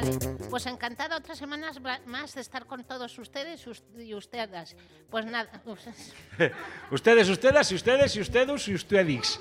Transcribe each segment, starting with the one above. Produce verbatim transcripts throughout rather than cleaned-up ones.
Pues encantada otra semana más de estar con todos ustedes y ustedes. Pues nada. Ustedes, ustedes, y ustedes, y ustedes, y ustedes.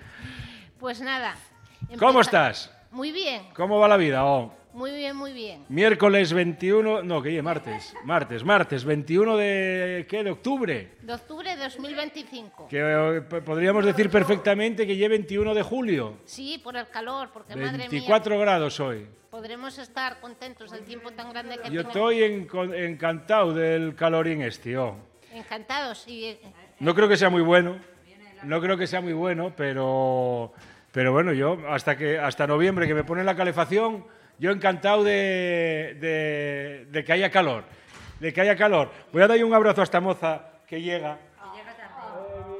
Pues nada. ¿Cómo estás? Muy bien. ¿Cómo va la vida? Oh. Muy bien, muy bien. Miércoles veintiuno, no, que martes, martes, martes, veintiuno de, ¿qué? De octubre. De octubre de dos mil veinticinco. Que eh, podríamos decir perfectamente que ya veintiuno de julio. Sí, por el calor, porque madre mía. veinticuatro grados hoy. Podremos estar contentos del tiempo tan grande que Yo tenemos. estoy en, encantado del calorín este, oh. Encantados. Y... No creo que sea muy bueno, no creo que sea muy bueno, pero, pero bueno, yo hasta, que, hasta noviembre que me ponen la calefacción... Yo encantado de, de, de que haya calor, de que haya calor. Voy a darle un abrazo a esta moza que llega. Que llega tarde.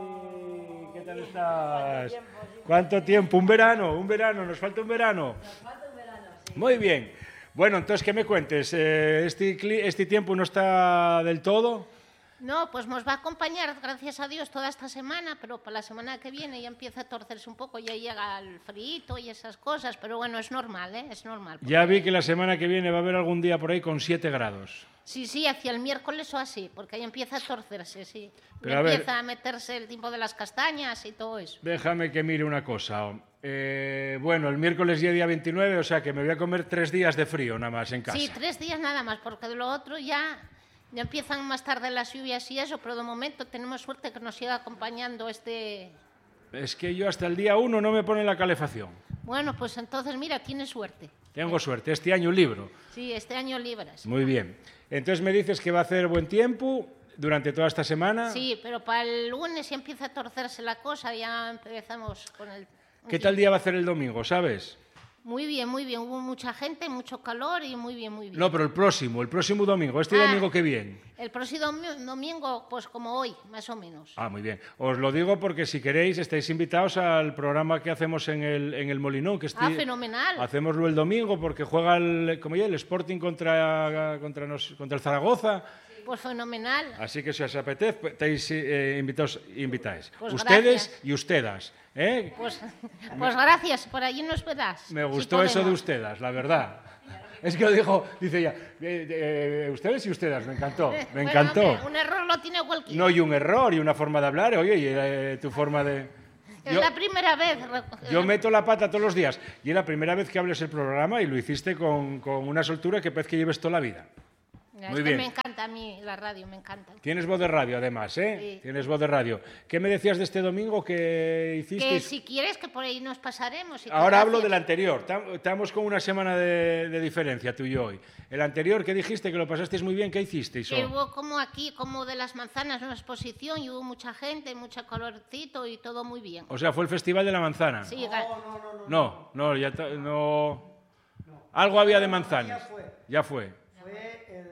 Hey, ¿qué tal estás? ¿Cuánto tiempo? Un verano, un verano, nos falta un verano. Nos falta un verano, sí. Muy bien. Bueno, entonces, ¿qué me cuentes? Eh, este, ¿Este tiempo no está del todo? No, pues nos va a acompañar, gracias a Dios, toda esta semana, pero para la semana que viene ya empieza a torcerse un poco, ya llega el frío y esas cosas, pero bueno, es normal, ¿eh? Es normal. Porque... Ya vi que la semana que viene va a haber algún día por ahí con siete grados. Sí, sí, hacia el miércoles o así, porque ahí empieza a torcerse, sí. Pero a empieza ver, a meterse el tiempo de las castañas y todo eso. Déjame que mire una cosa. Eh, bueno, el miércoles ya día veintinueve, o sea que me voy a comer tres días de frío nada más en casa. Sí, tres días nada más, porque de lo otro ya... Ya empiezan más tarde las lluvias y eso, pero de momento tenemos suerte que nos siga acompañando este... Es que yo hasta el día uno no me pone la calefacción. Bueno, pues entonces, mira, tienes suerte. Tengo suerte, este año libro. Sí, este año libras. Muy bien. Entonces me dices que va a hacer buen tiempo durante toda esta semana. Sí, pero para el lunes ya empieza a torcerse la cosa, ya empezamos con el... ¿Qué tal día va a hacer el domingo, sabes? Muy bien, muy bien. Hubo mucha gente, mucho calor y muy bien, muy bien. No, pero el próximo, el próximo domingo, este ah, domingo que viene. El próximo domingo, pues como hoy, más o menos. Ah, muy bien. Os lo digo porque si queréis estáis invitados al programa que hacemos en el, en el Molinón. Que ah, fenomenal. Hacémoslo el domingo porque juega el, como ya, el Sporting contra, contra, nos, contra el Zaragoza. Pues fenomenal. Así que si os apetece, estáis eh, invitados, invitáis. Pues ustedes gracias. y ustedes. ¿eh? Pues, pues gracias, por allí nos verás. Me gustó si eso de ustedes, la verdad. Es que lo dijo, dice ella, eh, eh, ustedes y ustedes, me encantó, me bueno, encantó. Hombre, un error lo tiene cualquiera. No, y un error, y una forma de hablar, oye, y eh, tu forma de... Es yo, la primera vez. Yo meto la pata todos los días, y es la primera vez que hables el programa y lo hiciste con, con una soltura que parece que lleves toda la vida. Es Muy que bien. Me encanta a mí la radio, me encanta. Tienes voz de radio, además, ¿eh? Sí. Tienes voz de radio. ¿Qué me decías de este domingo que hicisteis? Que si quieres que por ahí nos pasaremos. Y Ahora hablo gracias. del anterior. Estamos con una semana de, de diferencia, tú y yo hoy. El anterior, que dijiste que lo pasasteis muy bien, ¿qué hicisteis? Que oh? hubo como aquí, como de las manzanas, una exposición y hubo mucha gente, mucho calorcito y todo muy bien. O sea, fue el Festival de la Manzana. Sí, No, no, no, no. No, no, ya ta- no... Algo había de manzanas. Ya fue. Ya fue. Fue el...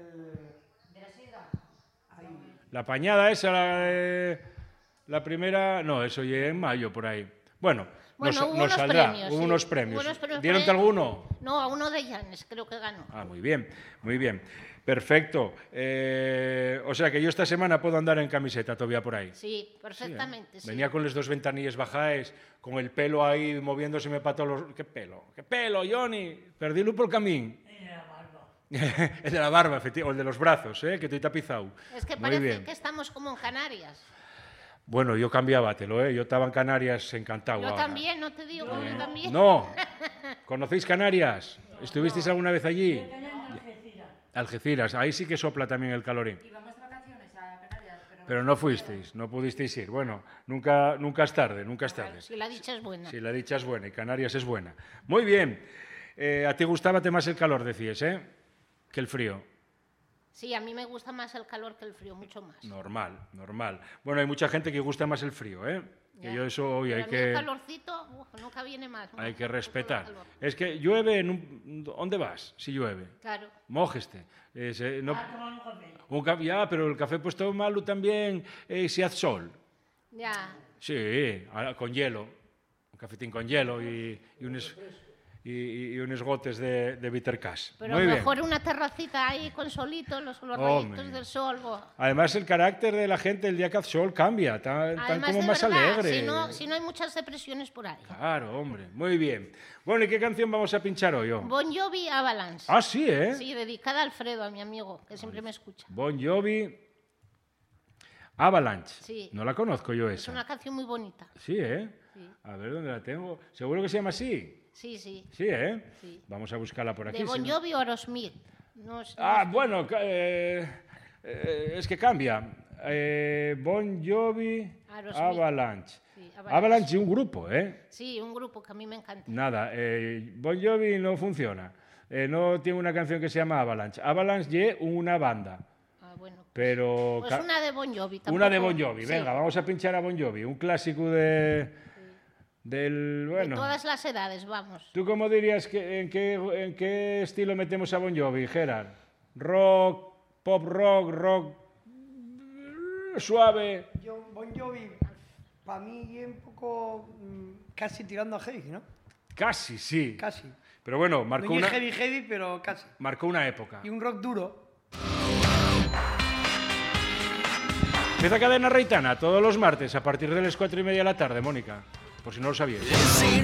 Ahí. La pañada esa, la, de- la primera... No, eso ya en mayo, por ahí. Bueno, Bueno, nos, hubo nos unos saldrá. premios, Hubo sí. unos premios. Hubo unos premios ¿Dieron para- alguno? No, a uno de Llanes creo que ganó. Ah, muy bien, muy bien. Perfecto. Eh, o sea que yo esta semana puedo andar en camiseta todavía por ahí. Sí, perfectamente. Sí, Venía con los dos ventanillas bajáis, con el pelo ahí moviéndoseme para todos los... ¿Qué pelo? ¿Qué pelo, Johnny? Perdílo por el camino. El de la barba, efectivamente, o el de los brazos, ¿eh? Que estoy tapizado. Es que Muy parece bien. que estamos como en Canarias. Bueno, yo cambiábatelo, ¿eh? Yo estaba en Canarias encantado. Yo ahora. también, no te digo, yo también. No. ¿Conocéis Canarias? ¿Estuvisteis alguna vez allí? Algeciras. Ahí sí que sopla también el calorín. Íbamos de vacaciones a Canarias, pero... Pero no fuisteis, no pudisteis ir. Bueno, nunca, nunca es tarde, nunca es tarde. Si la dicha es buena. Si la dicha es buena y Canarias es buena. Muy bien. Eh, ¿A ti gustaba más el calor, decías, eh? Que el frío. Sí, a mí me gusta más el calor que el frío, mucho más. Normal, normal. Bueno, hay mucha gente que gusta más el frío, ¿eh? Que Ya. yo eso hoy hay Pero a mí el que, calorcito, uf, nunca viene más. hay ¿no? que respetar. Calor. Es que llueve, en un... ¿dónde vas si llueve? Claro. Mójeste. Eh, se- no... un café. Ya, pero el café pues todo malo también eh, si hace sol. Ya. Sí, ahora con hielo. Un cafetín con hielo y, y un... es- y, y unos gotes de, de bitter cash. Pero Muy bien. mejor una terracita ahí con solito, los, los Hombre. rayitos del sol. bo. Además, el carácter de la gente el día que hace sol cambia, tan, tan Además, como de más verdad, alegre. Si no, si no hay muchas depresiones por ahí. Claro, hombre, muy bien. Bueno, ¿y qué canción vamos a pinchar hoy? oh? Bon Jovi Avalanche. Ah, sí, ¿eh? Sí, dedicada a Alfredo, a mi amigo, que siempre me escucha. Bon Jovi Avalanche. Sí. No la conozco yo Es esa. una canción muy bonita. Sí, ¿eh? Sí. A ver dónde la tengo. ¿Seguro que se llama así? Sí, sí. Sí, ¿eh? Sí. Vamos a buscarla por aquí. De Bon si no- Jovi o Aerosmith. No, es- no Ah, es- bueno, ca- eh, eh, es que cambia. Eh, Bon Jovi Aerosmith. Avalanche. Sí, Avalanche. Avalanche es un grupo, ¿eh? Sí, un grupo que a mí me encanta. Nada, eh, Bon Jovi no funciona. Eh, no tiene una canción que se llama Avalanche. Avalanche es una banda, Ah, bueno. pero... Pues ca- una de Bon Jovi. una de tampoco- Bon Jovi. sí, Venga, vamos a pinchar a Bon Jovi. Un clásico de... del... De Bueno... todas las edades, vamos. ¿Tú cómo dirías que en qué, en qué estilo metemos a Bon Jovi, Gerard? ¿Rock, pop rock, rock eh, suave? Yo, Bon Jovi, para mí es un poco mm, casi tirando a heavy, ¿no? Casi, sí. Casi. Pero bueno, No marcó es una, heavy heavy, pero casi. marcó una época. Y un rock duro. Empieza Cadena Reitana todos los martes a partir de las cuatro y media de la tarde, Mónica, por si no lo sabíais.